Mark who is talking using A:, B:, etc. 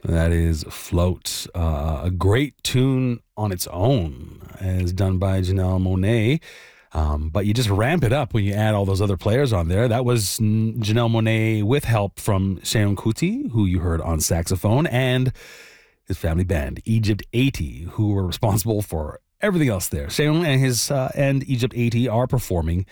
A: That is Float, a great tune on its own, as done by Janelle Monáe. But you just ramp it up when you add all those other players on there. That was Janelle Monáe with help from Seun Kuti, who you heard on saxophone, and his family band, Egypt 80, who were responsible for everything else there. Seun and his and Egypt 80 are performing